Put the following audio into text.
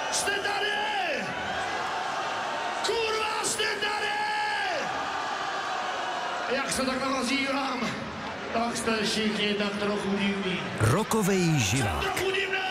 Jste tady! Kurva, jste tady! Jak se takhle rozívám, tak jste všichni tak trochu divný. Rokovej živák.